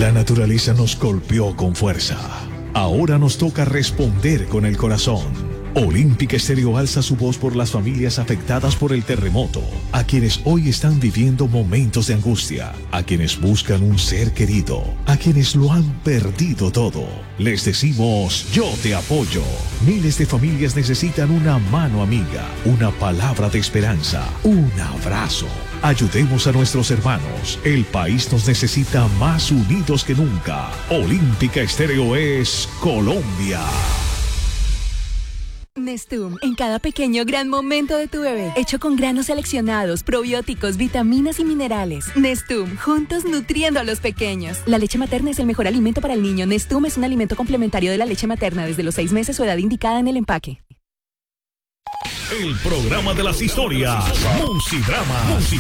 La naturaleza nos golpeó con fuerza. Ahora nos toca responder con el corazón. Olímpica Estéreo alza su voz por las familias afectadas por el terremoto, a quienes hoy están viviendo momentos de angustia, a quienes buscan un ser querido, a quienes lo han perdido todo. Les decimos, yo te apoyo. Miles de familias necesitan una mano amiga, una palabra de esperanza, un abrazo. Ayudemos a nuestros hermanos. El país nos necesita más unidos que nunca. Olímpica Estéreo es Colombia. Nestum, en cada pequeño gran momento de tu bebé, hecho con granos seleccionados, probióticos, vitaminas y minerales. Nestum, juntos nutriendo a los pequeños. La leche materna es el mejor alimento para el niño. Nestum es un alimento complementario de la leche materna desde los 6 meses o edad indicada en el empaque. El programa de las historias. Musidrama.